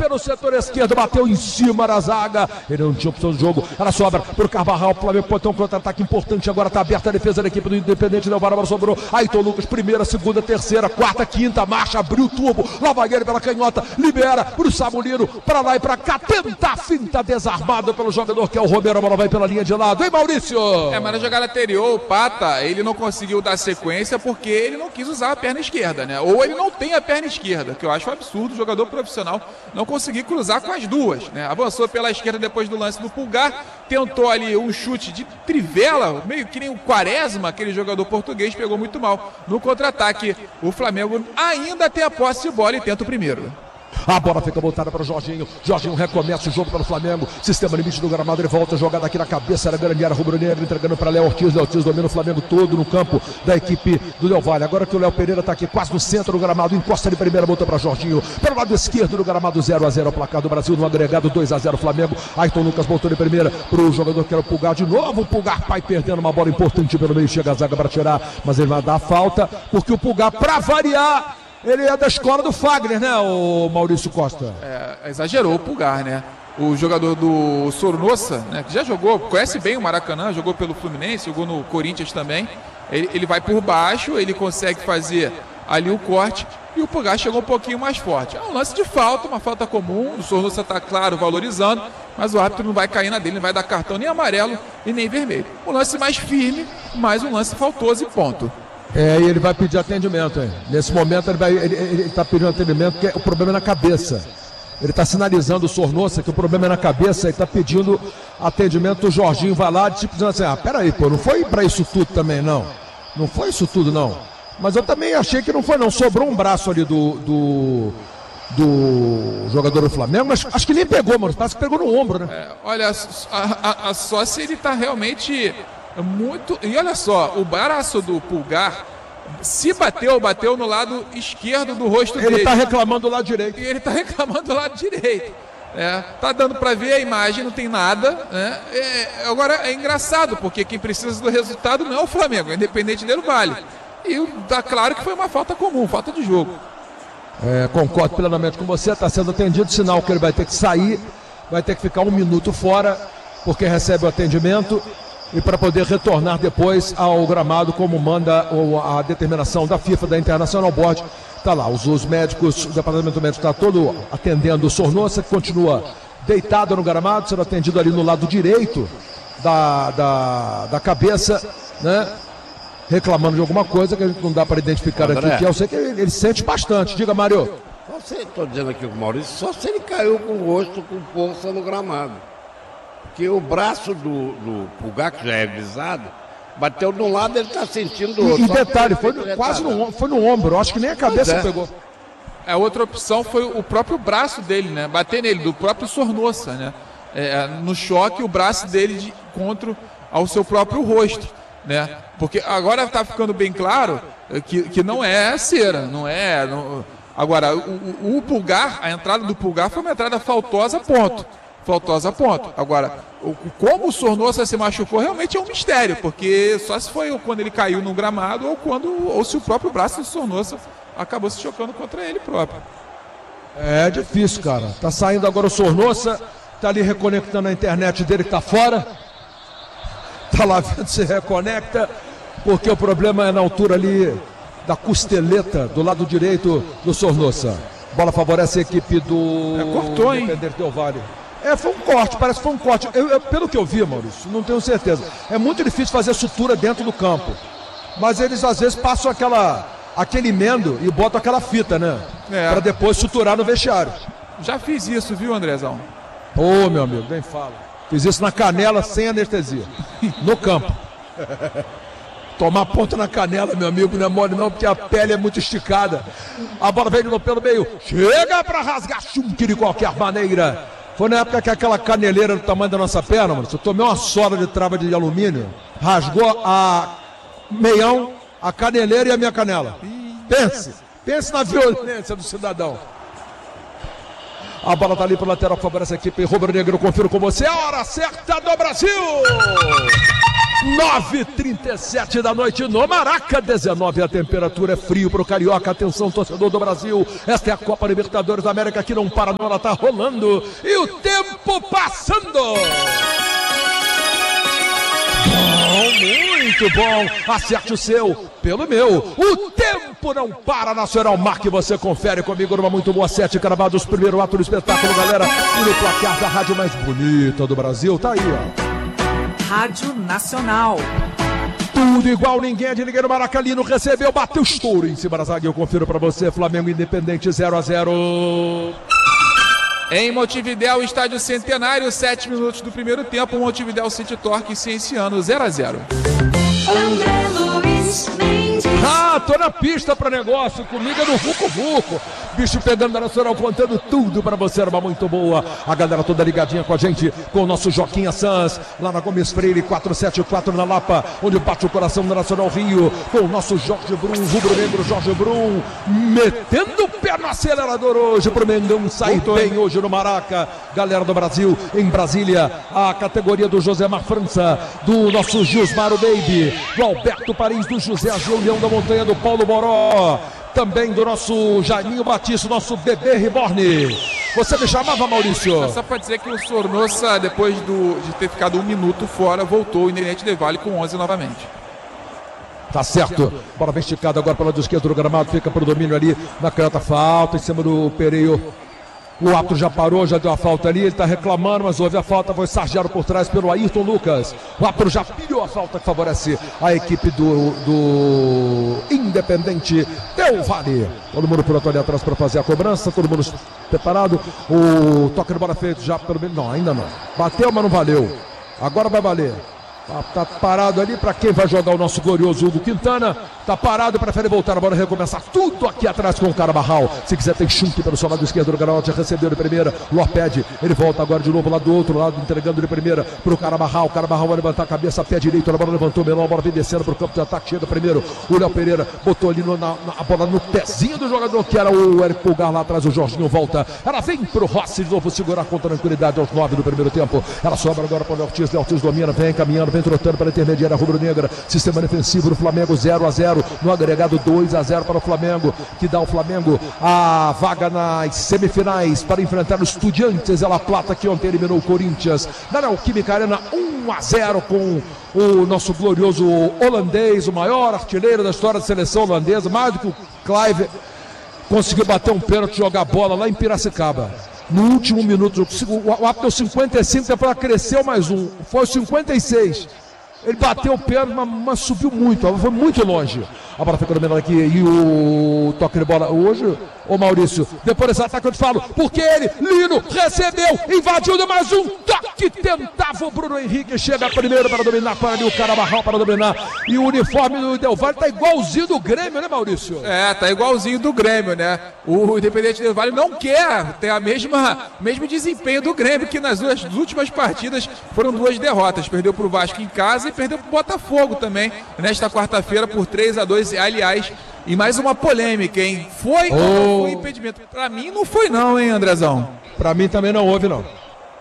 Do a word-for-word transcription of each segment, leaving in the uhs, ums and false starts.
no setor esquerdo, bateu em cima da zaga. Ele não tinha opção de jogo, ela sobra pro Carvajal. O Flamengo pode ter um contra-ataque importante. Agora tá aberta a defesa da equipe do Independente Del Valle. Agora sobrou Ayrton Lucas, primeira, segunda, terceira, quarta, quinta marcha, abriu o turbo. Lá vai ele pela canhota, libera pro Samulino, pra lá e pra cá. Tenta a finta, desarmado pelo jogador que é o Romero. A bola vai pela linha de lado, hein, Maurício? É, mas na jogada anterior, o Pata, ele não conseguiu dar sequência porque ele não quis usar a perna esquerda, né? Ou ele não tem a perna esquerda, que eu acho um absurdo o jogador profissional não conseguir cruzar com as duas, né? Avançou pela esquerda depois do lance do Pulgar, tentou ali um chute de trivela, meio que nem o Quaresma, aquele jogador português, pegou muito mal. No contra-ataque, o Flamengo ainda tem a posse de bola e tenta o primeiro. A bola fica voltada para o Jorginho. Jorginho recomeça o jogo pelo Flamengo. Sistema limite do gramado. Ele volta a jogada aqui na cabeça da grande área rubro-negra, entregando para Léo Ortiz. Léo Ortiz domina o Flamengo todo no campo da equipe do Del Valle. Agora que o Léo Pereira está aqui quase no centro do gramado. Encosta de primeira, volta para Jorginho. Pelo lado esquerdo do gramado, zero a zero. O placar do Brasil no agregado, dois a zero Flamengo. Ayrton Lucas voltou de primeira para o jogador que era o Pulgar. De novo o Pulgar vai perdendo uma bola importante pelo meio. Chega a zaga para tirar, mas ele vai dar a falta, porque o Pulgar, para variar, ele é da escola do Fagner, né, o Maurício Costa? É, exagerou o Pulgar, né? O jogador do Sornosa, né, que já jogou, conhece bem o Maracanã, jogou pelo Fluminense, jogou no Corinthians também. Ele, ele vai por baixo, ele consegue fazer ali o corte e o Pulgar chegou um pouquinho mais forte. É um lance de falta, uma falta comum. O Sornosa está, claro, valorizando, mas o árbitro não vai cair na dele, não vai dar cartão nem amarelo e nem vermelho. Um lance mais firme, mas um lance faltoso e ponto. É, e ele vai pedir atendimento, hein? Nesse momento ele vai, ele, ele, ele tá pedindo atendimento, porque o problema é na cabeça. Ele está sinalizando o Sornosa que o problema é na cabeça e está pedindo atendimento. O Jorginho vai lá, tipo, dizendo assim: ah, peraí, pô, não foi para isso tudo também, não. Não foi isso tudo, não. Mas eu também achei que não foi, não. Sobrou um braço ali do, do, do jogador do Flamengo, mas acho que nem pegou, mano. Parece que pegou no ombro, né? É, olha, a, a, a só se ele está realmente muito. E olha só, o braço do Pulgar, se bateu, bateu no lado esquerdo do rosto ele dele. Ele tá reclamando do lado direito. E ele tá reclamando do lado direito. É, tá dando para ver a imagem, não tem nada, né? É, agora é engraçado, porque quem precisa do resultado não é o Flamengo, é Independente Del Valle. E tá claro que foi uma falta comum, falta de jogo. É, concordo plenamente com você, está sendo atendido, sinal que ele vai ter que sair, vai ter que ficar um minuto fora, porque recebe o atendimento. E para poder retornar depois ao gramado, como manda a determinação da FIFA, da International Board. Está lá, os, os médicos, o departamento médico está todo atendendo o Sornosa, que continua deitado no gramado, sendo atendido ali no lado direito da, da, da cabeça, né? Reclamando de alguma coisa que a gente não dá para identificar André. Aqui, que eu sei que ele, ele sente bastante. Diga, Mário. Estou dizendo aqui com o Maurício, só se ele caiu com o rosto, com força no gramado. Porque o braço do, do Pulgar, que já é visado, bateu de um lado e ele está sentindo do outro. E, e detalhe, foi no, quase no, foi no ombro, acho que nem a cabeça é. pegou. A outra opção foi o próprio braço dele, né? Bater nele, do próprio Sornosa, né? É, no choque, o braço dele de encontro ao seu próprio rosto, né? Porque agora está ficando bem claro que, que não é cera, não é... Não... Agora, o, o, o Pulgar, a entrada do Pulgar foi uma entrada faltosa, ponto. Faltosa, ponto. Agora, o, como o Sornosa se machucou realmente é um mistério, porque só se foi quando ele caiu no gramado ou, quando, ou se o próprio braço do Sornosa acabou se chocando contra ele próprio. É difícil, cara. Tá saindo agora o Sornosa, tá ali reconectando a internet dele que tá fora. Tá lá vendo se reconecta, porque o problema é na altura ali da costeleta, do lado direito do Sornosa. Bola favorece a equipe do é, cortou, hein? Independente Del Valle. É, foi um corte, parece que foi um corte. Eu, eu, pelo que eu vi, Maurício, não tenho certeza. É muito difícil fazer sutura dentro do campo. Mas eles às vezes passam aquela, aquele emendo e botam aquela fita, né? É. Para depois suturar no vestiário. Já fiz isso, viu, Andrezão? Ô, oh, meu amigo, bem fala. Fiz isso na canela sem anestesia. No campo. Tomar ponta na canela, meu amigo, não é mole não, porque a pele é muito esticada. A bola vem pelo meio. Chega para rasgar chumque de qualquer maneira. Foi na época que aquela caneleira do tamanho da nossa perna, mano. Eu tomei uma sola de trava de alumínio, rasgou a meião, a caneleira e a minha canela. Pense, pense na violência do cidadão. A bola tá ali pro lateral, favorece a equipe rubro-negro. Confiro com você, a hora certa do Brasil. nove e trinta e sete da noite no Maraca, dezenove a temperatura, é frio pro Carioca. Atenção, torcedor do Brasil, esta é a Copa Libertadores da América que não para, não, ela tá rolando e o tempo passando. Bom, muito bom, acerte o seu pelo meu. O tempo não para, Nacional. Marque, você confere comigo numa muito boa sete cravados, primeiro ato do espetáculo, galera, e no placar da rádio mais bonita do Brasil, tá aí, ó. Rádio Nacional. Tudo igual, ninguém é de ninguém no Maracanã, recebeu, bateu estouro em cima da zaga. Eu confiro pra você, Flamengo Independente zero a zero. Em Montevidéu, estádio Centenário, sete minutos do primeiro tempo, Montevidéu City Torque Cienciano zero a zero. André Luiz Mendes. Ah, tô na pista pra negócio, comida do Vucu Vucu. Bicho pegando da Nacional, contando tudo pra você, era uma muito boa. A galera toda ligadinha com a gente, com o nosso Joquinha Sanz, lá na Gomes Freire, quatrocentos e setenta e quatro na Lapa, onde bate o coração do Nacional Rio, com o nosso Jorge Brum, rubro-negro Jorge Brum, metendo o pé no acelerador hoje pro Mengão sair Voltou, bem hein? hoje no Maraca. Galera do Brasil, em Brasília, a categoria do Josemar França, do nosso Gilsmar o Baby, do Alberto Paris, do José Ageu Leão da Montanha, do Paulo Boró, também do nosso Jaiminho Batista, nosso bebê Reborn. Você me chamava, Maurício? Só pra dizer que o Sornosa, depois do, de ter ficado um minuto fora, voltou o Independente Del Valle com onze novamente. Tá certo, bola bem esticada agora pela lado esquerdo do gramado, fica pro domínio ali na canhota, falta em cima do Pereio. O árbitro já parou, já deu a falta ali, ele tá reclamando, mas houve a falta, foi sarjado por trás pelo Ayrton Lucas. O árbitro já pilhou a falta que favorece a equipe do, do Independente Del Valle. Todo mundo por ali atrás para fazer a cobrança, todo mundo preparado. O toque de bola feito já pelo menos, não, ainda não. Bateu, mas não valeu. Agora vai valer. Tá, tá parado ali para quem vai jogar o nosso glorioso Hugo Quintana. Tá parado, prefere voltar a bola, recomeçar tudo aqui atrás com o Carabarral. Se quiser tem chute pelo seu lado esquerdo do Granal, já recebeu de primeira. Loped, ele volta agora de novo lá do outro lado, entregando de primeira pro Carabarral. O Carabarral vai levantar a cabeça, pé direito, a bola levantou, Melão, a bola vem descendo pro campo de ataque, chega primeiro. O Léo Pereira botou ali no, na, na, a bola no pezinho do jogador, que era o Eric Pulgar lá atrás. O Jorginho volta, ela vem pro Rossi de novo, segurar com tranquilidade aos nove do primeiro tempo. Ela sobra agora para o Ortiz, o Ortiz domina, vem caminhando, vem trotando para a intermediária rubro-negra. Sistema defensivo do Flamengo zero a zero, no agregado dois a zero para o Flamengo, que dá ao Flamengo a vaga nas semifinais para enfrentar os Estudiantes La Plata, que ontem eliminou o Corinthians na Neoquímica Arena um a zero, com o nosso glorioso holandês, o maior artilheiro da história da seleção holandesa, mais do que o Clive, conseguiu bater um pênalti, jogar bola lá em Piracicaba. No último minuto, o árbitro cinquenta e cinco, para cresceu mais um, foi cinquenta e seis. Ele bateu o pênalti, mas, mas subiu muito, foi muito longe. A bola fica dominada aqui e o toque de bola hoje, ô Maurício, depois desse ataque eu te falo, porque ele, Lino, recebeu, invadiu de mais um toque, tentava o Bruno Henrique, chega primeiro para dominar, para ali o Carabarral para dominar, e o uniforme do Del Valle tá igualzinho do Grêmio, né, Maurício? É, tá igualzinho do Grêmio, né? O Independente Del Valle não quer ter a mesma mesmo desempenho do Grêmio, que nas duas últimas partidas foram duas derrotas, perdeu pro Vasco em casa e perdeu pro Botafogo também, nesta quarta-feira por três a dois, aliás. E mais uma polêmica, hein? Foi ou não foi impedimento? Pra mim não foi não, hein, Andrezão? Pra mim também não houve, não.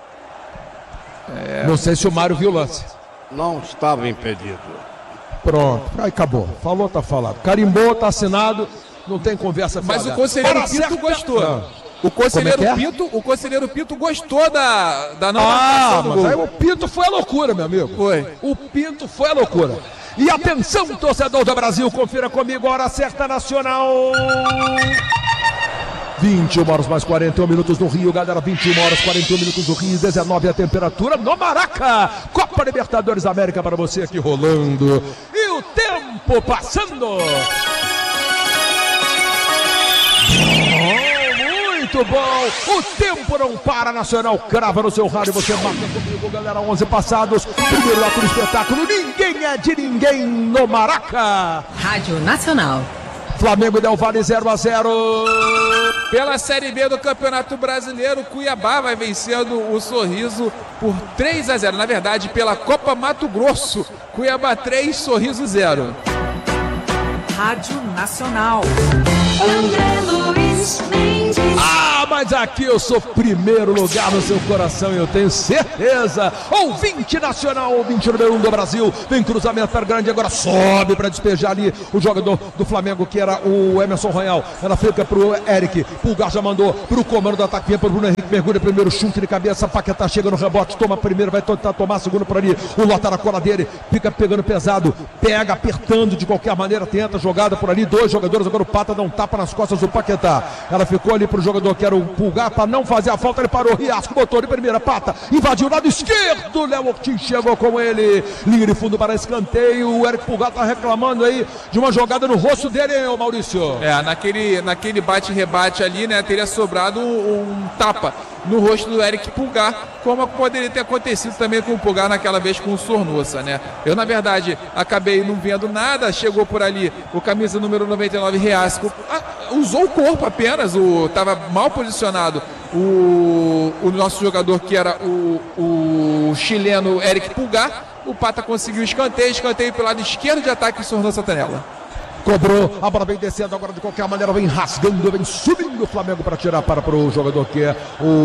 É... Não sei se o Mário viu o lance. Não estava impedido. Pronto, aí acabou. Falou, tá falado. Carimbou, tá assinado, não tem conversa. Mas fiada. o conselheiro Para Pinto certa... gostou. Não. O conselheiro, Como é que é? Pinto, o conselheiro Pinto gostou da, da não Ah, marcação do mas gol. aí o Pinto foi a loucura, meu amigo. Foi. O Pinto foi a loucura. E atenção, torcedor do Brasil, confira comigo, hora certa, Nacional. vinte e uma horas mais quarenta e um minutos no Rio, galera, vinte e uma horas quarenta e um minutos no Rio, dezenove a temperatura no Maraca. Copa Libertadores América para você aqui rolando. E o tempo passando. Muito bom, o tempo não para, Nacional crava no seu rádio, você marca comigo, galera, onze passados, primeiro ato do espetáculo, ninguém é de ninguém no Maraca. Rádio Nacional. Flamengo e Del Valle zero a zero. Pela Série B do Campeonato Brasileiro, Cuiabá vai vencendo o Sorriso por três a zero, na verdade pela Copa Mato Grosso, Cuiabá três, Sorriso zero. Rádio Nacional. André Luiz Mendes. Ah, mas aqui eu sou primeiro lugar no seu coração, eu tenho certeza. Ouvinte nacional, ouvinte número um do Brasil. Vem cruzamento para grande, agora sobe para despejar ali o jogador do Flamengo, que era o Emerson Royal. Ela fica pro Eric. Pulgar já mandou pro comando do ataque, vem pro Bruno Henrique, mergulha primeiro, chute de cabeça. Paquetá chega no rebote, toma primeiro, vai tentar tomar segundo por ali. O Ló tá na cola dele, fica pegando pesado, pega, apertando de qualquer maneira, tenta jogada por ali. Dois jogadores, agora o Pata dá um tapa nas costas do Paquetá. Ela ficou ali pro jogador que era o Pulgar, para não fazer a falta, ele parou. Riasco botou de primeira, Pata invadiu o lado esquerdo. Léo Ortiz chegou com ele, linha de fundo para escanteio. O Eric Pulgar tá reclamando aí de uma jogada no rosto dele, hein, Maurício? É, naquele, naquele bate-rebate ali, né, teria sobrado um, um tapa no rosto do Eric Pulgar, como poderia ter acontecido também com o Pulgar naquela vez com o Sornosa, né? Eu, na verdade, acabei não vendo nada, chegou por ali o camisa número noventa e nove, Riasco, ah, usou o corpo apenas, o, tava mal posicionado o, o nosso jogador, que era o, o chileno Eric Pulgar. O Pata conseguiu escanteio, escanteio pelo lado esquerdo de ataque, o Sornosa tá nela. Cobrou, a bola vem descendo agora de qualquer maneira, vem rasgando, vem subindo o Flamengo para tirar para o jogador que é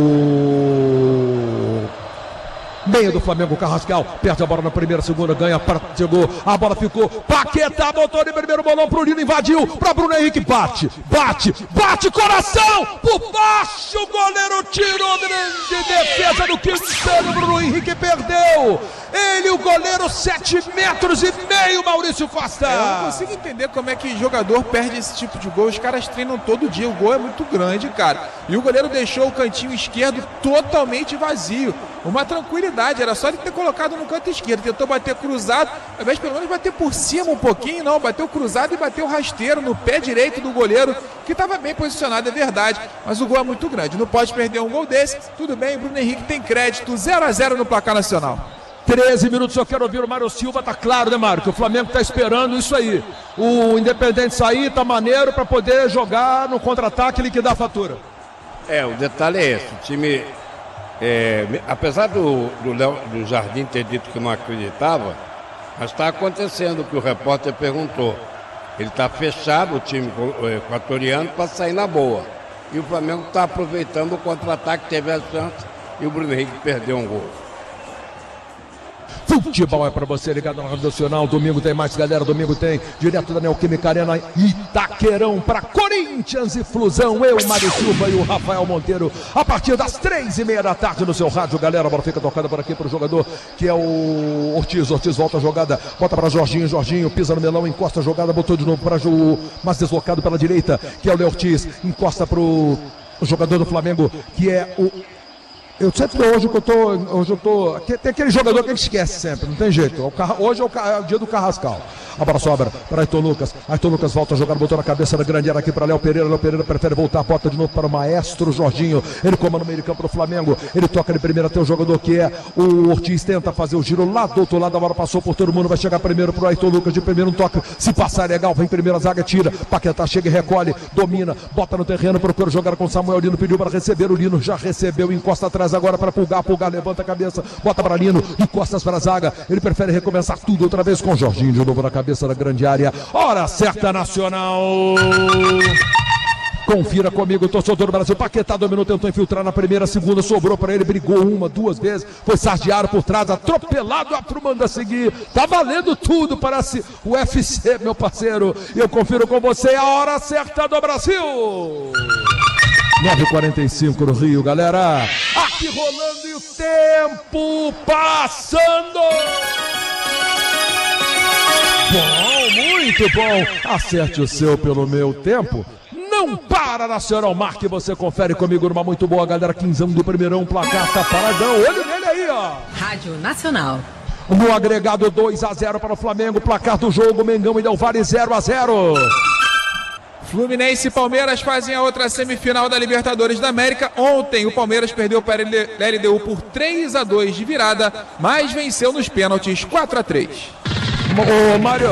o meio do Flamengo, Carrascal, perde a bola na primeira, segunda, ganha, para, chegou, a bola ficou, Paquetá botou de primeiro, bolão pro Nino, invadiu, para Bruno Henrique, bate, bate, bate, coração, por baixo, o goleiro tirou, grande defesa do Quintana, Bruno Henrique perdeu, ele, o goleiro, sete metros e meio, Maurício Costa. É, eu não consigo entender como é que jogador perde esse tipo de gol, os caras treinam todo dia, o gol é muito grande, cara, e o goleiro deixou o cantinho esquerdo totalmente vazio, uma tranquilidade, era só ele ter colocado no canto esquerdo, tentou bater cruzado, ao invés de pelo menos bater por cima um pouquinho, não, bateu cruzado e bateu rasteiro no pé direito do goleiro, que estava bem posicionado, é verdade, mas o gol é muito grande, não pode perder um gol desse. Tudo bem, Bruno Henrique tem crédito, zero a zero no placar nacional. treze minutos, eu quero ouvir o Mário Silva, tá claro, né, Mário, que o Flamengo tá esperando isso aí, o Independente sair, tá maneiro para poder jogar no contra-ataque e liquidar a fatura. É, o detalhe é esse, o time, é, apesar do, do, Léo, do Jardim ter dito que não acreditava, mas está acontecendo o que o repórter perguntou, ele está fechado, o time equatoriano, para sair na boa, e o Flamengo está aproveitando o contra-ataque, teve a chance, e o Bruno Henrique perdeu um gol. Futebol é pra você, ligado na Rádio Nacional. Domingo tem mais, galera. Domingo tem direto da Neoquímica Arena, Itaquerão, para Corinthians e Flusão. Eu, Mário Silva e o Rafael Monteiro, a partir das três e meia da tarde no seu rádio, galera. A bola fica tocada por aqui pro jogador que é o Ortiz. Ortiz volta a jogada, bota para Jorginho. Jorginho pisa no melão, encosta a jogada, botou de novo para o mais deslocado pela direita, que é o Léo Ortiz. Encosta pro jogador do Flamengo, que é o. Eu sempre tô, hoje que eu tô, hoje eu tô, tem aquele jogador que a gente esquece sempre, não tem jeito, hoje é o, é o dia do Carrascal. A bola sobra para Ayrton Lucas, Ayrton Lucas volta a jogar, botou na cabeça da grande área aqui para Léo Pereira, Léo Pereira prefere voltar a porta de novo para o maestro Jorginho, ele comanda no meio de campo do Flamengo, ele toca de primeira até o jogador que é o Ortiz, tenta fazer o giro lá do outro lado, a bola passou por todo mundo, vai chegar primeiro para o Ayrton Lucas, de primeiro um toque, se passar é legal, vem primeira zaga, tira, Paquetá chega e recolhe, domina, bota no terreno, procura jogar com Samuel, Lino pediu para receber, o Lino já recebeu, encosta atrás agora para Pulgar, Pulgar levanta a cabeça, bota para Lino, encostas para a zaga, ele prefere recomeçar tudo outra vez com Jorginho, de novo na cabeça da grande área, hora certa nacional. Confira comigo, torcedor do Brasil. Paquetá dominou, tentou infiltrar na primeira, segunda, sobrou para ele, brigou uma, duas vezes, foi sardeado por trás, atropelado, a turma manda seguir, tá valendo tudo para o U F C, meu parceiro, e eu confiro com você a hora certa do Brasil. nove e quarenta e cinco no Rio, galera, aqui rolando e o tempo passando. Bom, muito bom, acerte o seu pelo meu tempo. Não para, Nacional, marque, você confere comigo numa muito boa, galera. Quinzão do primeirão, placar tá paradão, olho nele aí, ó. Rádio Nacional. No agregado dois a zero para o Flamengo, placar do jogo, Mengão e Del Valle zero a zero. Fluminense e Palmeiras fazem a outra semifinal da Libertadores da América. Ontem o Palmeiras perdeu para a L D U por três a dois de virada, mas venceu nos pênaltis quatro a três. Ô, Mário.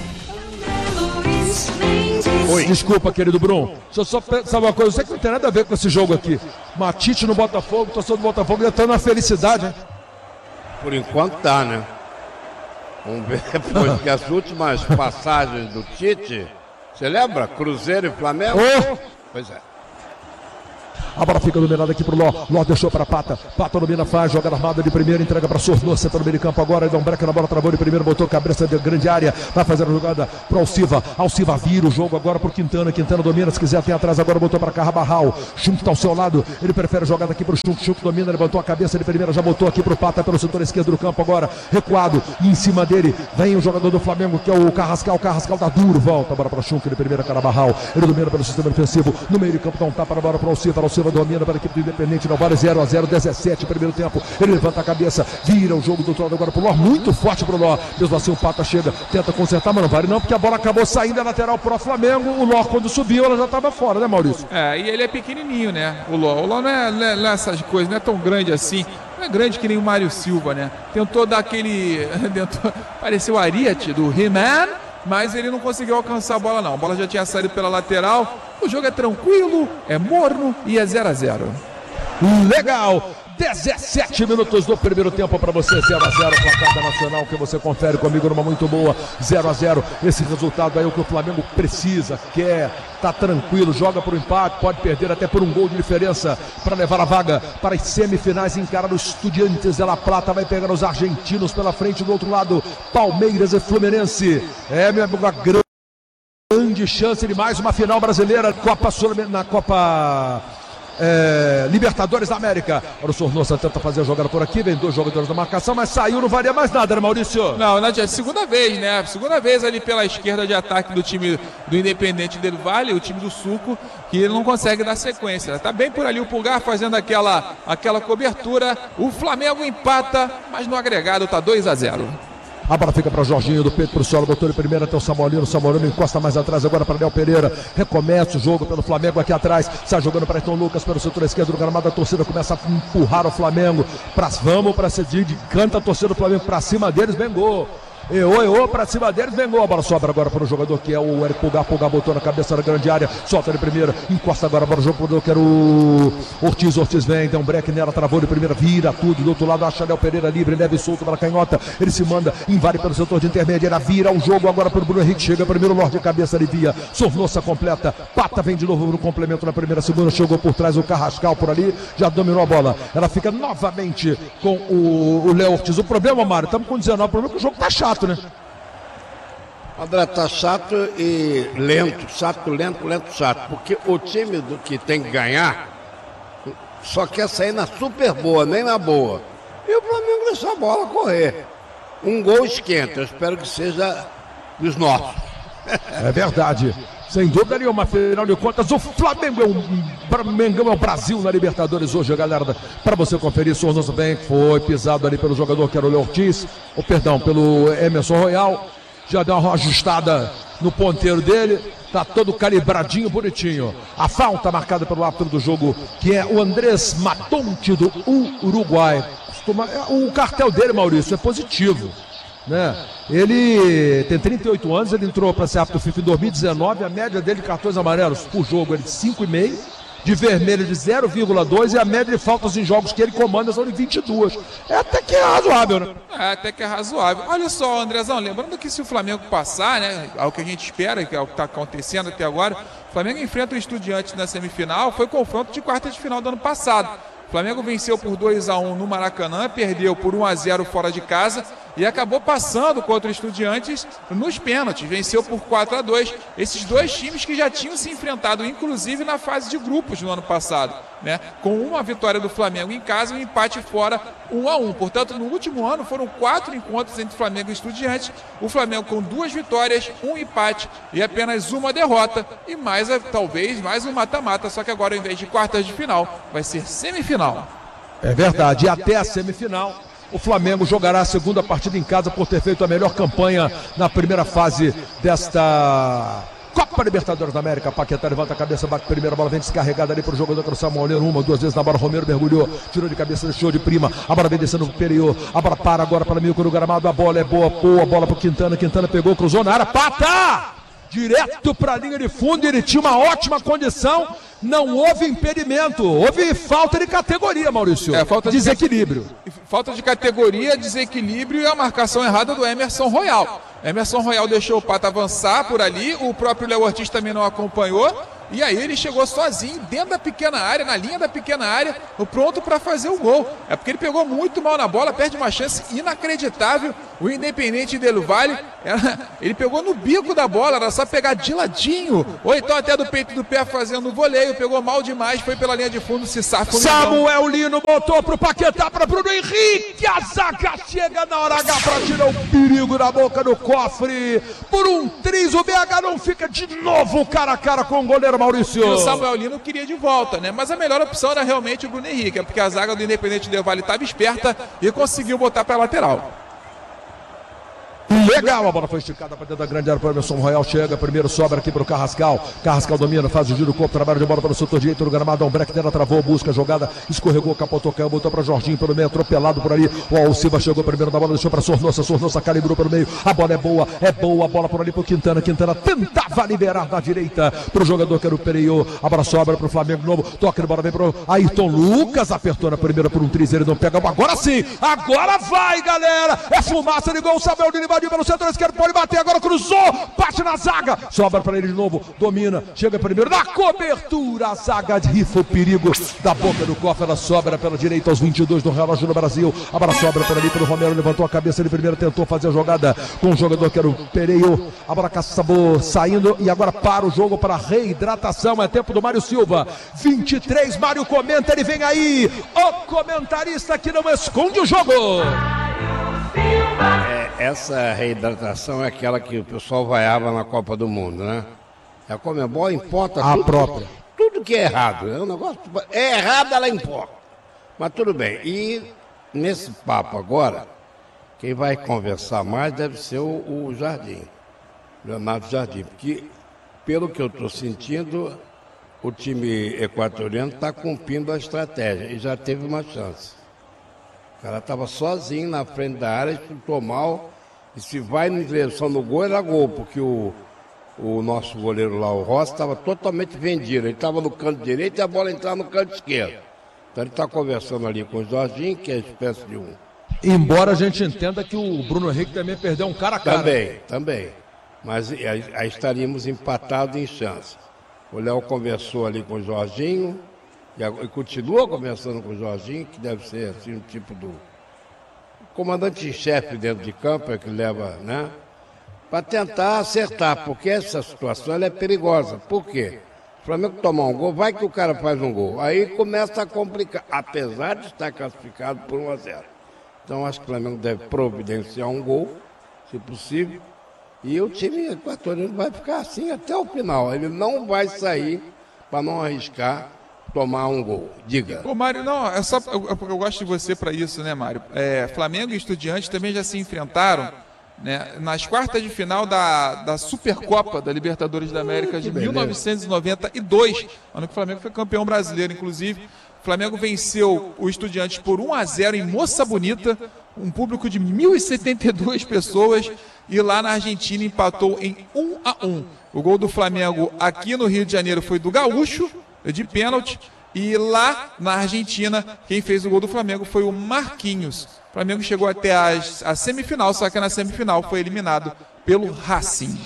Oi. Desculpa, querido Bruno. Deixa eu só pensar uma coisa. Eu sei que não tem nada a ver com esse jogo aqui. Matite no Botafogo, torcedor do Botafogo já tá na felicidade, hein? Por enquanto tá, né? Vamos ver depois que as últimas passagens do Tite. Você lembra? Cruzeiro e Flamengo? Oh. Pois é. A bola fica dominada aqui pro Ló. Ló deixou para Pata. Pata domina, faz, joga armada de primeira, entrega para Sornosa pelo meio de campo agora. Dá um break na bola, travou de primeiro, botou cabeça de grande área. Vai fazer a jogada pro Alciva. Alciva vira o jogo agora pro Quintana. Quintana domina, se quiser, tem atrás agora, botou para Carrabarral. Chunk tá ao seu lado. Ele prefere a jogada aqui pro Chunk. Chunk domina, levantou a cabeça de primeira, já botou aqui pro Pata pelo setor esquerdo do campo agora. Recuado. E em cima dele vem o jogador do Flamengo, que é o Carrascal. Carrascal tá duro. Volta agora para Chunk de primeira, Carrabarral. Ele domina pelo sistema defensivo. No meio de campo, dá um tapa na bola pro Alciva. Alciva domina para a equipe do Independente. Não vale zero a zero, dezessete primeiro tempo. Ele levanta a cabeça, vira o jogo do outro lado agora pro Ló. Muito forte pro Ló. Mesmo assim, o Pata chega, tenta consertar, mas não vale não, porque a bola acabou saindo da lateral pro Flamengo. O Ló, quando subiu, ela já estava fora, né, Maurício? É, e ele é pequenininho, né? O Ló. O Ló não é, não é, não é essas coisas, não é tão grande assim. Não é grande que nem o Mário Silva, né? Tentou dar aquele. Tentou... Pareceu o Ariete do He-Man, mas ele não conseguiu alcançar a bola, não. A bola já tinha saído pela lateral. O jogo é tranquilo, é morno e é zero a zero. Legal! dezessete minutos do primeiro tempo para você, zero a zero, placar da Nacional, que você confere comigo numa muito boa, zero a zero. Esse resultado aí é o que o Flamengo precisa, quer, tá tranquilo, joga por um empate, pode perder até por um gol de diferença para levar a vaga para as semifinais, encara os Estudiantes de La Plata, vai pegar os argentinos pela frente, do outro lado, Palmeiras e Fluminense. É, meu amigo, uma grande chance de mais uma final brasileira, Copa Sul, na Copa... É, Libertadores da América. O Sornosa tenta fazer a jogada por aqui, vem dois jogadores da marcação, mas saiu, não valia mais nada, né, Maurício? Não, não adianta. Segunda vez, né? Segunda vez ali pela esquerda de ataque do time do Independente del Valle, o time do Suco, que ele não consegue dar sequência. Tá bem por ali o Pulgar fazendo aquela, aquela cobertura. O Flamengo empata, mas no agregado tá dois a zero. A bola fica para Jorginho, do peito para o solo, botou de primeira até o Samolino, o Samolino encosta mais atrás agora para Léo Pereira, recomeça o jogo pelo Flamengo aqui atrás, sai jogando para Ayrton Lucas pelo setor esquerdo do gramado, a torcida começa a empurrar o Flamengo, pra, vamos para cedir, canta a torcida do Flamengo para cima deles, vem gol. Eô, eô, pra cima deles, vem gol. A bola sobra agora para o jogador que é o Eric Pulgar. Pulgar botou na cabeça da grande área, solta de primeira, encosta agora para o jogador que era o Ortiz. Ortiz vem, dá um break nela, travou de primeira, vira tudo. Do outro lado, acha Léo Pereira livre, leve solto para a canhota. Ele se manda, invade pelo setor de intermediária, vira o jogo agora para o Bruno Henrique. Chega primeiro, Lorde de cabeça, alivia. Sornosa completa, Pata vem de novo no complemento na primeira, segunda. Chegou por trás o Carrascal por ali, já dominou a bola. Ela fica novamente com o Léo Ortiz. O problema, Mário, estamos com dezenove, o problema é que o jogo tá chato, né? André, tá chato e lento, chato, lento, lento, chato. Porque o time do que tem que ganhar só quer sair na super boa, nem na boa. E o Flamengo deixa a bola correr. Um gol esquenta, eu espero que seja dos nossos. É verdade. Sem dúvida nenhuma, afinal de contas, o Flamengo é um Flamengo é o Brasil na Libertadores hoje, galera. Para você conferir, Sornosa bem, foi pisado ali pelo jogador que era o Léo Ortiz, ou perdão, pelo Emerson Royal. Já deu uma ajustada no ponteiro dele, tá todo calibradinho, bonitinho. A falta marcada pelo árbitro do jogo, que é o Andrés Matonte do Uruguai. O cartel dele, Maurício, é positivo, né? Ele tem trinta e oito anos, ele entrou para ser árbitro FIFA em dois mil e dezenove, a média dele de cartões amarelos por jogo é de cinco e meio. De vermelho de zero vírgula dois e a média de faltas em jogos que ele comanda são de vinte e dois. É até que é razoável, né? É, até que é razoável. Olha só, Andrezão, lembrando que se o Flamengo passar, né, ao que a gente espera, que é o que está acontecendo até agora, o Flamengo enfrenta o Estudiantes na semifinal, foi confronto de quarta de final do ano passado. O Flamengo venceu por dois a um no Maracanã, perdeu por um a zero fora de casa e acabou passando contra o Estudiantes nos pênaltis, venceu por quatro a dois. Esses dois times que já tinham se enfrentado, inclusive na fase de grupos no ano passado, né? Com uma vitória do Flamengo em casa e um empate fora, um a um. Portanto, no último ano foram quatro encontros entre Flamengo e Estudiantes. O Flamengo com duas vitórias, um empate e apenas uma derrota. E mais, talvez, mais um mata-mata, só que agora, ao invés de quartas de final, vai ser semifinal. É verdade, e até a semifinal o Flamengo jogará a segunda partida em casa por ter feito a melhor campanha na primeira fase desta Copa Libertadores da América. Paquetá levanta a cabeça, bate a primeira bola, vem descarregada ali para o jogador que era o Samuel, uma, duas vezes na bola, Romero mergulhou, tirou de cabeça, deixou de prima, a bola vem descendo no superior, a bola para agora para Milko no gramado, a bola é boa, boa, a bola para o Quintana, Quintana pegou, cruzou na área, Pata! Direto para a linha de fundo, ele tinha uma ótima condição, não houve impedimento, houve falta de categoria, Maurício. É, falta de desequilíbrio. Falta de categoria, desequilíbrio e a marcação errada do Emerson Royal. Emerson Royal deixou o Pata avançar por ali, o próprio Léo Ortiz também não acompanhou E aí ele chegou sozinho, dentro da pequena área, na linha da pequena área, pronto para fazer o gol. É porque ele pegou muito mal na bola, perde uma chance inacreditável. O Independente Del Valle, ele pegou no bico da bola, era só pegar de ladinho, ou então até do peito do pé fazendo o voleio, pegou mal demais, foi pela linha de fundo, se safa. Samuel Lino botou pro Paquetá, para Bruno Henrique, a zaga chega na hora H para tirar o perigo da boca do cofre. Por um triz, o B H não fica de novo cara a cara com o goleiro Maurício. E o Samuel Lino queria de volta, né? Mas a melhor opção era realmente o Bruno Henrique, é porque a zaga do Independente Del Valle estava esperta e conseguiu botar para lateral. Legal, a bola foi esticada para dentro da grande área para o Emerson Royal, chega, primeiro sobra aqui para o Carrascal, Carrascal domina, faz o giro, corpo, trabalho de bola para o setor direito do gramado, um break dela, travou, busca a jogada, escorregou, capotou, caiu, botou para Jorginho pelo meio, atropelado por ali, o Alciba chegou primeiro da bola, deixou para Sornosa, Sornosa calibrou pelo meio, a bola é boa, é boa, a bola por ali para o Quintana, Quintana tentava liberar da direita para o jogador que era o Pereio, a bola sobra para o Flamengo novo, toca de bola, vem para o Ayrton Lucas, apertou na primeira por um triz, ele não pega, agora sim, agora vai galera, é fumaça de gol, o Samuel Lino invadiu pelo centro esquerdo, pode bater, agora cruzou, bate na zaga, sobra para ele de novo, domina, chega primeiro, na cobertura, a zaga rifa o perigo da boca do cofre, ela sobra pela direita aos vinte e dois do relógio no Brasil, a bola sobra por ali pelo Romero, levantou a cabeça, ele primeiro tentou fazer a jogada com o jogador que era o Pereio, a bola acabou saindo e agora para o jogo para reidratação, é tempo do Mário Silva, vinte e três, Mário comenta, ele vem aí, o comentarista que não esconde o jogo. É, essa reidratação é aquela que o pessoal vaiava na Copa do Mundo, né? A Conmebol importa A tudo, própria. tudo que é errado. É um negócio, é errado, ela importa. Mas tudo bem. E nesse papo agora, quem vai conversar mais deve ser o, o Jardim, Leonardo Jardim, porque pelo que eu estou sentindo, o time equatoriano está cumprindo a estratégia e já teve uma chance. O cara estava sozinho na frente da área, chutou mal, e se vai em direção do gol, era gol, porque o, o nosso goleiro lá, o Rossi, estava totalmente vendido. Ele estava no canto direito e a bola entrava no canto esquerdo. Então ele está conversando ali com o Jorginho, que é espécie de um... Embora a gente entenda que o Bruno Henrique também perdeu um cara a cara. Também, também. Mas aí, aí estaríamos empatados em chance. O Léo conversou ali com o Jorginho, e, e continua conversando com o Jorginho, que deve ser assim um tipo do comandante-chefe dentro de campo, é que leva, né? Para tentar acertar, porque essa situação ela é perigosa. Por quê? O Flamengo tomar um gol, vai que o cara faz um gol. Aí começa a complicar, apesar de estar classificado por um a zero. Então acho que o Flamengo deve providenciar um gol, se possível. E o time equatoriano vai ficar assim até o final. Ele não vai sair para não arriscar tomar um gol. Diga. Ô, Mário, não, é só eu, eu gosto de você para isso, né, Mário? É, Flamengo e Estudiantes também já se enfrentaram, né, nas quartas de final da, da Supercopa da Libertadores da América de mil novecentos e noventa e dois, ano que o Flamengo foi campeão brasileiro, inclusive. O Flamengo venceu o Estudiantes por um a zero em Moça Bonita, um público de mil e setenta e duas pessoas, e lá na Argentina empatou em um a um. O gol do Flamengo aqui no Rio de Janeiro foi do Gaúcho, de pênalti, e lá na Argentina, quem fez o gol do Flamengo foi o Marquinhos. O Flamengo chegou até a, a semifinal, só que na semifinal foi eliminado pelo Racing.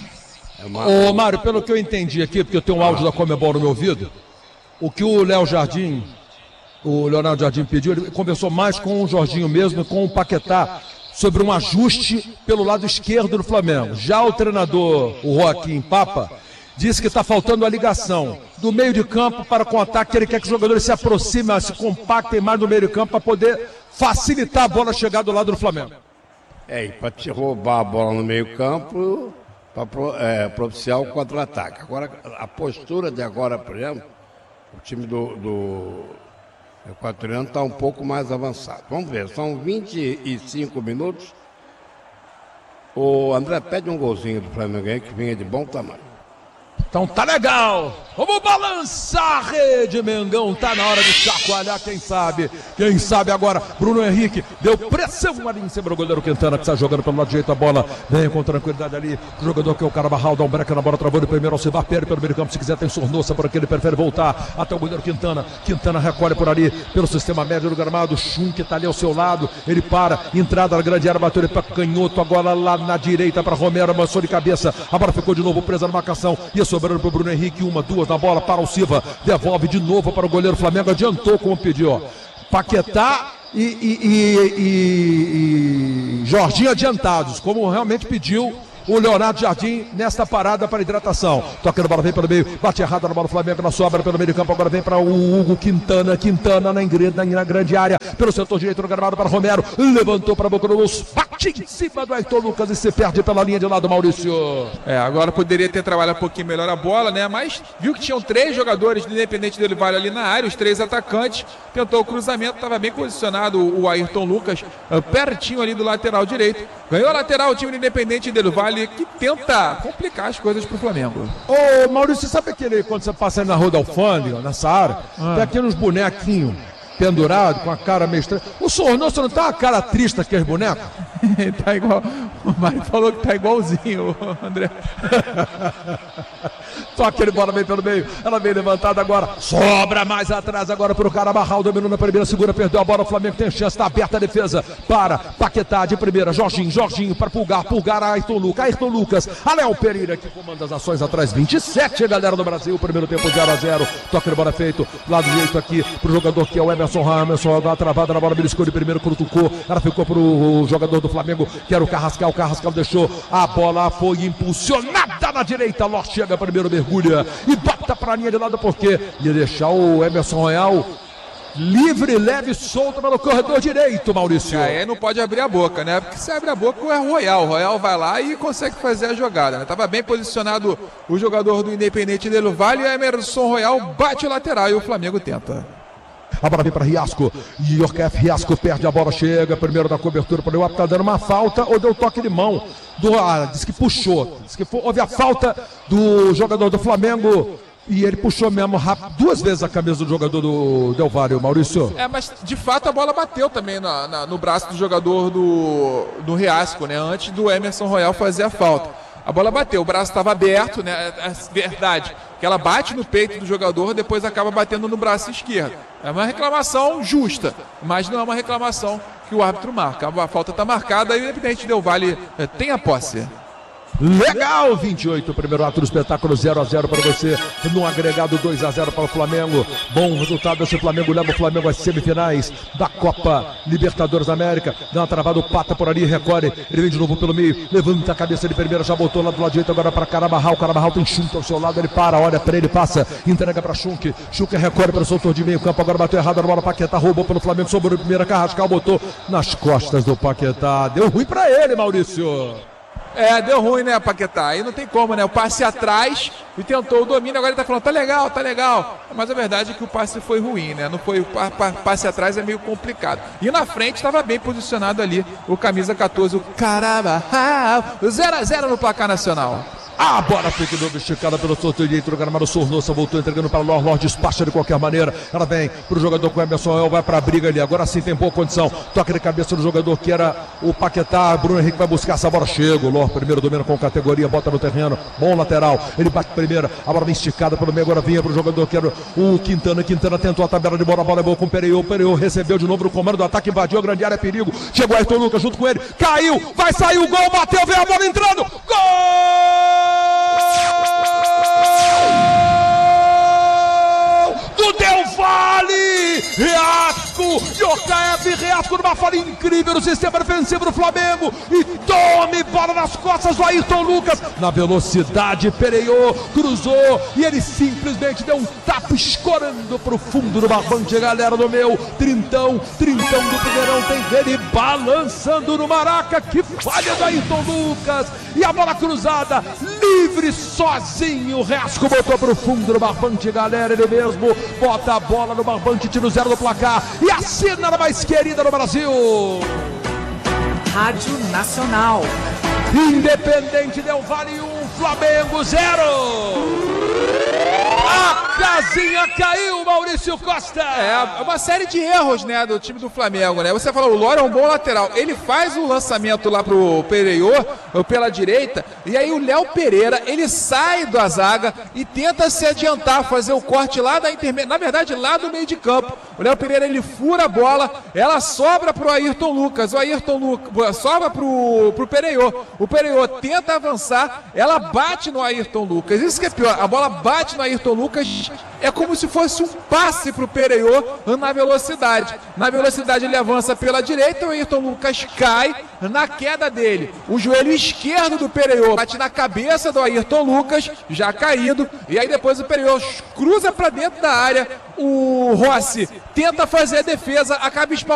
Ô Mário, pelo que eu entendi aqui, porque eu tenho um áudio da Conmebol no meu ouvido, o que o Léo Jardim, o Leonardo Jardim pediu, ele conversou mais com o Jorginho mesmo, com o Paquetá, sobre um ajuste pelo lado esquerdo do Flamengo. Já o treinador, o Joaquim Papa, disse que está faltando a ligação do meio de campo para com o ataque, ele quer que os jogadores se aproximem, se compactem mais no meio de campo para poder facilitar a bola chegar do lado do Flamengo. É, e para te roubar a bola no meio campo, para é, propiciar o contra-ataque. Agora, a postura de agora, por exemplo, o time do, do equatoriano está um pouco mais avançado. Vamos ver, são vinte e cinco minutos. O André pede um golzinho do Flamengo aí que vinha de bom tamanho. Então tá legal, vamos balançar a rede, Mengão, tá na hora de chacoalhar, quem sabe, quem sabe agora, Bruno Henrique, deu pressão ali em cima do goleiro Quintana, que está jogando pelo lado direito, a bola vem com tranquilidade ali, o jogador que é o Carvajal, dá um break na bola, travou de primeiro, Alcibar perde pelo meio campo, se quiser tem Sornosa por aqui, ele prefere voltar até o goleiro Quintana, Quintana recolhe por ali, pelo sistema médio do gramado, Chum que tá ali ao seu lado, ele para, entrada na grande área, bateu ele para canhoto, agora lá na direita para Romero, avançou de cabeça, a bola ficou de novo presa na marcação, e a sobrando para o Bruno Henrique, uma, duas na bola para o Silva, devolve de novo para o goleiro Flamengo, adiantou como pediu, ó. Paquetá e, e, e, e, e Jorginho adiantados, como realmente pediu o Leonardo Jardim nesta parada para hidratação. Toca na bola, vem pelo meio, bate errado na bola, Flamengo na sobra pelo meio de campo, agora vem para o Hugo Quintana, Quintana na, na, na grande área, pelo setor direito no gramado para Romero, levantou para a boca do Luz, bate em cima do Ayrton Lucas e se perde pela linha de lado, Maurício. É, agora poderia ter trabalhado um pouquinho melhor a bola, né? Mas viu que tinham três jogadores do Independente Del Valle ali na área, os três atacantes, tentou o cruzamento, estava bem posicionado o Ayrton Lucas, pertinho ali do lateral direito. Ganhou a lateral o time do Independente Del Valle, que tenta complicar as coisas pro Flamengo. Ô Maurício, você sabe aquele, quando você passa aí na Rua da Alfândega, nessa área, ah. tem aqueles bonequinhos pendurados, com a cara meio estranha. O Sornoso não tá uma cara triste aqueles bonecos? Tá igual, o Mário falou que tá igualzinho, André. Toca ele, bola vem pelo meio, ela vem levantada agora, sobra mais atrás agora pro Carabarral, dominou na primeira, segura, perdeu a bola, o Flamengo tem chance, tá aberta a defesa para Paquetá de primeira, Jorginho, Jorginho para Pulgar, Pulgar, Ayrton Lucas, Ayrton Lucas, a Léo Pereira que comanda as ações atrás, vinte e sete, galera do Brasil, primeiro tempo zero a zero, toca de bola feito, lado direito aqui pro jogador que é o Emerson Emerson, dá uma travada na bola, beliscou de primeiro, cutucou, ela ficou pro jogador do Flamengo, que era o Carrascal, o Carrascal deixou, a bola foi impulsionada na direita, Ló chega primeiro, mergulha e bota pra linha de lado porque ia deixar o Emerson Royal livre, leve, solto pelo corredor direito, Maurício. Aí não pode abrir a boca, né? Porque se abre a boca é o Royal, o Royal vai lá e consegue fazer a jogada, né? Tava bem posicionado o jogador do Independente Del Valle, o Emerson Royal bate o lateral e o Flamengo tenta. A bola vem para Riasco, Yorkef, Riasco perde a bola, chega, primeiro da cobertura para o Leuap, tá dando uma falta ou deu toque de mão, do, ah, diz que puxou, diz que foi, houve a falta do jogador do Flamengo e ele puxou mesmo rápido, duas vezes a camisa do jogador do Del Valle, Maurício. É, mas de fato a bola bateu também na, na, no braço do jogador do, do Riasco, né, antes do Emerson Royal fazer a falta. A bola bateu, o braço estava aberto, né? É verdade que ela bate no peito do jogador, depois acaba batendo no braço esquerdo. É uma reclamação justa, mas não é uma reclamação que o árbitro marca. A falta está marcada e o Independente Del Valle tem a posse. Legal, vinte e oito, primeiro ato do espetáculo, zero a zero para você, no agregado dois a zero para o Flamengo. Bom resultado, esse Flamengo leva o Flamengo às semifinais da Copa Libertadores da América. Dá uma travada, o Pata por ali, recorre, ele vem de novo pelo meio, levanta a cabeça de primeira, já botou lá do lado direito, agora para Carabarral, Carabarral tem Schunk ao seu lado, ele para, olha para ele, passa, entrega para Schunk, Schunk recorre para o soltor de meio campo, agora bateu errado, a bola, Paquetá roubou pelo Flamengo, sobrou de primeira, Carrascal botou nas costas do Paquetá, deu ruim para ele, Maurício. É, deu ruim, né, Paquetá? Aí não tem como, né? O passe atrás e tentou o domínio, agora ele tá falando, tá legal, tá legal. Mas a verdade é que o passe foi ruim, né? Não foi, o passe atrás é meio complicado. E na frente estava bem posicionado ali o camisa catorze, o Carabarral. zero a zero no placar nacional. A bola fica de novo esticada pelo sorteio direito do gramado. Sornosa voltou entregando para o Lor. Lor despacha de qualquer maneira. Ela vem para o jogador com o Emerson Royal. Vai para a briga ali. Agora sim tem boa condição. Toca de cabeça do jogador que era o Paquetá. Bruno Henrique vai buscar essa bola. Chega. O Lor primeiro domina com categoria. Bota no terreno. Bom lateral. Ele bate primeiro. A bola vem esticada pelo meio. Agora vinha para o jogador que era o Quintana. Quintana tentou a tabela de bola. A bola é boa com o Pereira. O Pereira recebeu de novo no comando do ataque. Invadiu a grande área. Perigo. Chegou Ayrton Lucas junto com ele. Caiu. Vai sair o gol. Bateu. Veio a bola entrando. Gol! Do Del Valle, Riasco, Yorkef, Riasco numa falha incrível no sistema defensivo do Flamengo e tome bola nas costas do Ayrton Lucas, na velocidade, pereiou, cruzou e ele simplesmente deu um tapa escorando pro fundo do barbante, galera do meu, trintão, trintão do Primeirão, tem dele balançando no Maraca, que falha do Ayrton Lucas e a bola cruzada, livre, sozinho, o Riasco botou pro fundo do barbante, galera, ele mesmo bota a bola no barbante, tira o zero do placar e assina a mais querida no Brasil. Rádio Nacional. Independente Del Valle um, Flamengo zero. A casinha caiu, Maurício Costa. É, uma série de erros, né, do time do Flamengo, né? Você falou, o Lora é um bom lateral. Ele faz o lançamento lá pro Pereiô, pela direita, e aí o Léo Pereira, ele sai da zaga e tenta se adiantar, fazer o corte lá da intermediária, na verdade, lá do meio de campo. O Léo Pereira, ele fura a bola, ela sobra pro Ayrton Lucas, o Ayrton Lucas sobra pro, pro Pereiô. O Pereiô tenta avançar, ela bate no Ayrton Lucas. Isso que é pior, a bola bate no Ayrton Lucas, é como se fosse um passe pro Pereiô na velocidade. Na velocidade ele avança pela direita, o Ayrton Lucas cai na queda dele. O joelho esquerdo do Pereiô bate na cabeça do Ayrton Lucas, já caído, e aí depois o Pereiô cruza para dentro da área. O Rossi tenta fazer a defesa, acaba espalhando.